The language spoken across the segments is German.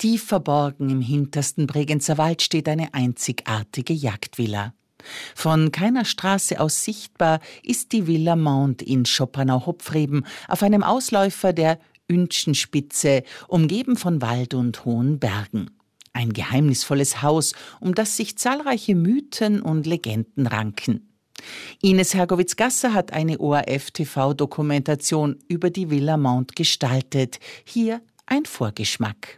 Tief verborgen im hintersten Bregenzer Wald steht eine einzigartige Jagdvilla. Von keiner Straße aus sichtbar ist die Villa Mond in Schoppernau-Hopfreben auf einem Ausläufer der Üntschenspitze, umgeben von Wald und hohen Bergen. Ein geheimnisvolles Haus, um das sich zahlreiche Mythen und Legenden ranken. Ines Hergowitz-Gasser hat eine ORF-TV-Dokumentation über die Villa Mond gestaltet. Hier ein Vorgeschmack.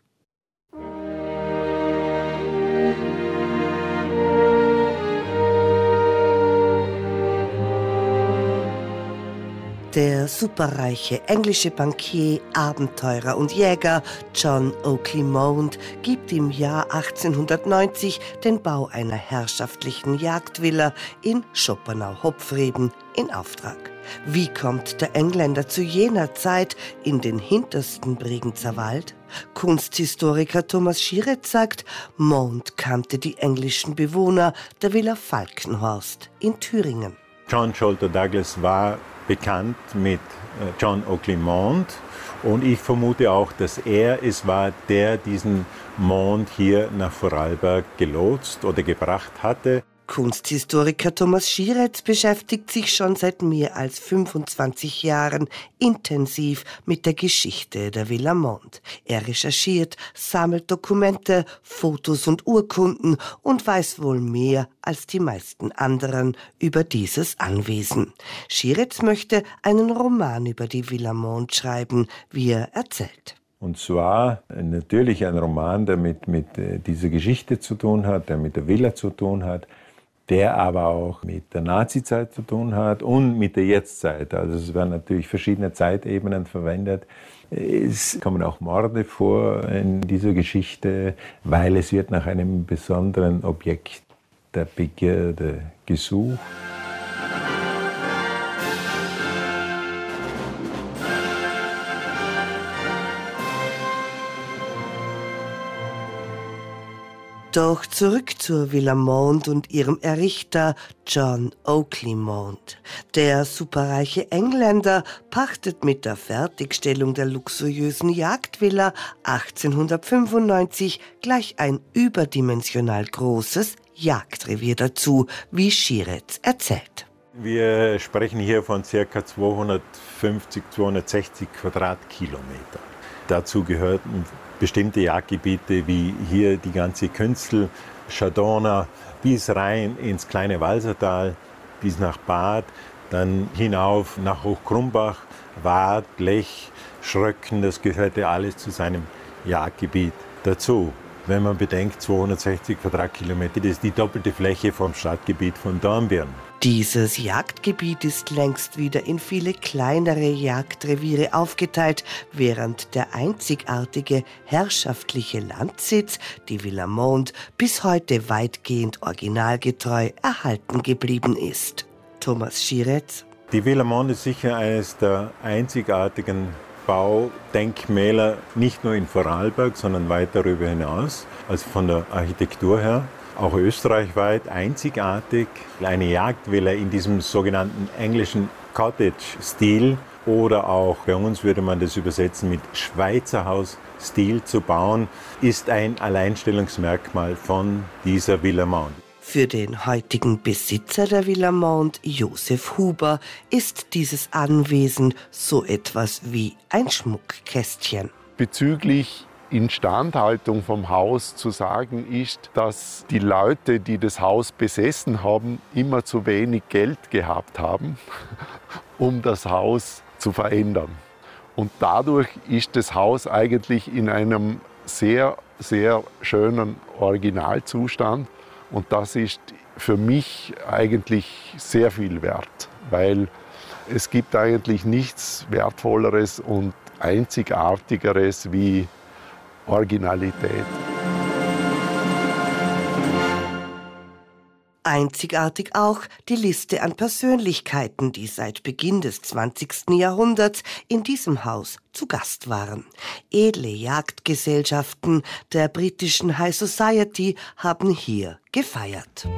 Der superreiche englische Bankier, Abenteurer und Jäger John Oakley Mond gibt im Jahr 1890 den Bau einer herrschaftlichen Jagdvilla in Schoppernau-Hopfreben in Auftrag. Wie kommt der Engländer zu jener Zeit in den hintersten Bregenzer Wald? Kunsthistoriker Thomas Schiret sagt, Mond kannte die englischen Bewohner der Villa Falkenhorst in Thüringen. John Sholto Douglas war bekannt mit John Oakley Mond und ich vermute auch, dass er es war, der diesen Mond hier nach Vorarlberg gelotst oder gebracht hatte. Kunsthistoriker Thomas Schiret beschäftigt sich schon seit mehr als 25 Jahren intensiv mit der Geschichte der Villa Mond. Er recherchiert, sammelt Dokumente, Fotos und Urkunden und weiß wohl mehr als die meisten anderen über dieses Anwesen. Schiret möchte einen Roman über die Villa Mond schreiben, wie er erzählt. Und zwar natürlich ein Roman, der mit dieser Geschichte zu tun hat, der mit der Villa zu tun hat, der aber auch mit der Nazizeit zu tun hat und mit der Jetztzeit. Also es werden natürlich verschiedene Zeitebenen verwendet. Es kommen auch Morde vor in dieser Geschichte, weil es wird nach einem besonderen Objekt der Begierde gesucht. Doch zurück zur Villa Mond und ihrem Errichter John Oakley Mond. Der superreiche Engländer pachtet mit der Fertigstellung der luxuriösen Jagdvilla 1895 gleich ein überdimensional großes Jagdrevier dazu, wie Schiret erzählt. Wir sprechen hier von ca. 250, 260 Quadratkilometer. Dazu gehörten bestimmte Jagdgebiete wie hier die ganze Künzel, Schadona, bis rein ins kleine Walsertal, bis nach Bad, dann hinauf nach Hochkrumbach, Wad, Lech, Schröcken, das gehörte alles zu seinem Jagdgebiet dazu. Wenn man bedenkt, 260 Quadratkilometer, das ist die doppelte Fläche vom Stadtgebiet von Dornbirn. Dieses Jagdgebiet ist längst wieder in viele kleinere Jagdreviere aufgeteilt, während der einzigartige herrschaftliche Landsitz, die Villa Mond, bis heute weitgehend originalgetreu erhalten geblieben ist. Thomas Schiret. Die Villa Mond ist sicher eines der einzigartigen Baudenkmäler, nicht nur in Vorarlberg, sondern weit darüber hinaus, also von der Architektur her. Auch österreichweit einzigartig. Eine Jagdvilla in diesem sogenannten englischen Cottage-Stil oder auch bei uns würde man das übersetzen mit Schweizerhaus-Stil zu bauen, ist ein Alleinstellungsmerkmal von dieser Villa Mond. Für den heutigen Besitzer der Villa Mond, Josef Huber, ist dieses Anwesen so etwas wie ein Schmuckkästchen. Bezüglich Instandhaltung vom Haus zu sagen ist, dass die Leute, die das Haus besessen haben, immer zu wenig Geld gehabt haben, um das Haus zu verändern. Und dadurch ist das Haus eigentlich in einem sehr, sehr schönen Originalzustand. Und das ist für mich eigentlich sehr viel wert, weil es gibt eigentlich nichts Wertvolleres und Einzigartigeres wie Originalität. Einzigartig auch die Liste an Persönlichkeiten, die seit Beginn des 20. Jahrhunderts in diesem Haus zu Gast waren. Edle Jagdgesellschaften der britischen High Society haben hier gefeiert.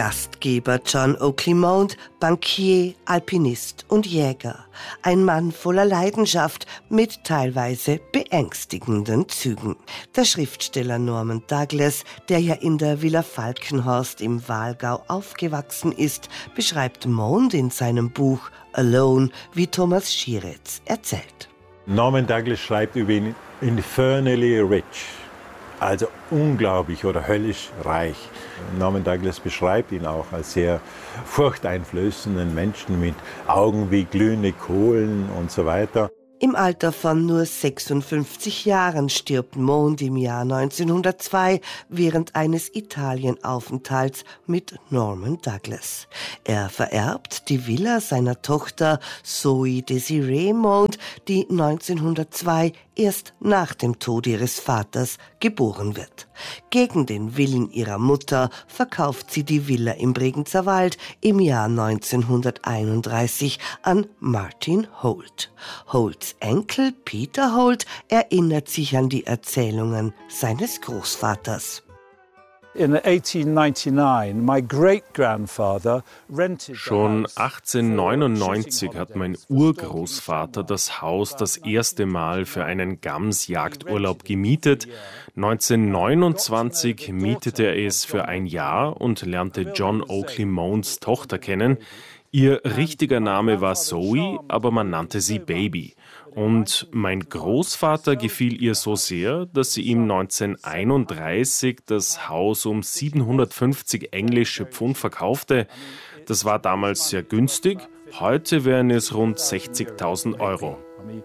Gastgeber John Oakley Mount, Bankier, Alpinist und Jäger. Ein Mann voller Leidenschaft mit teilweise beängstigenden Zügen. Der Schriftsteller Norman Douglas, der ja in der Villa Falkenhorst im Walgau aufgewachsen ist, beschreibt Mount in seinem Buch Alone, wie Thomas Schieretz erzählt. Norman Douglas schreibt über ihn infernally rich, also unglaublich oder höllisch reich. Norman Douglas beschreibt ihn auch als sehr furchteinflößenden Menschen mit Augen wie glühende Kohlen und so weiter. Im Alter von nur 56 Jahren stirbt Mount im Jahr 1902 während eines Italienaufenthalts mit Norman Douglas. Er vererbt die Villa seiner Tochter Zoe Desiree Mount, die 1902 erst nach dem Tod ihres Vaters geboren wird. Gegen den Willen ihrer Mutter verkauft sie die Villa im Bregenzer Wald im Jahr 1931 an Martin Holt. Holts Enkel Peter Holt erinnert sich an die Erzählungen seines Großvaters. Schon 1899 hat mein Urgroßvater das Haus das erste Mal für einen Gamsjagdurlaub gemietet. 1929 mietete er es für ein Jahr und lernte John Oakley Mounts Tochter kennen. Ihr richtiger Name war Zoe, aber man nannte sie Baby. Und mein Großvater gefiel ihr so sehr, dass sie ihm 1931 das Haus um 750 englische Pfund verkaufte. Das war damals sehr günstig. Heute wären es rund 60.000 Euro.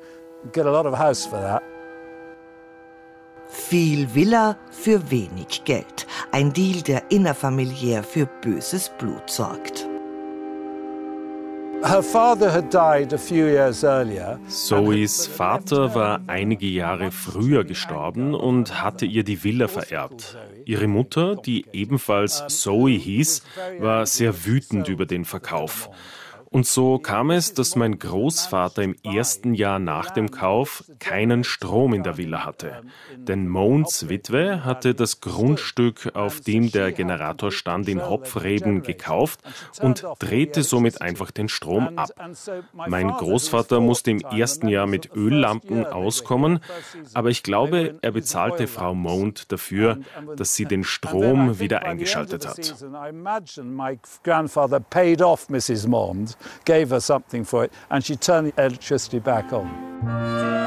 Viel Villa für wenig Geld. Ein Deal, der innerfamiliär für böses Blut sorgt. Zoes Vater war einige Jahre früher gestorben und hatte ihr die Villa vererbt. Ihre Mutter, die ebenfalls Zoe hieß, war sehr wütend über den Verkauf. Und so kam es, dass mein Großvater im ersten Jahr nach dem Kauf keinen Strom in der Villa hatte. Denn Mounts Witwe hatte das Grundstück, auf dem der Generator stand, in Hopfreben gekauft und drehte somit einfach den Strom ab. Mein Großvater musste im ersten Jahr mit Öllampen auskommen, aber ich glaube, er bezahlte Frau Mount dafür, dass sie den Strom wieder eingeschaltet hat. Gave her something for it, and she turned the electricity back on.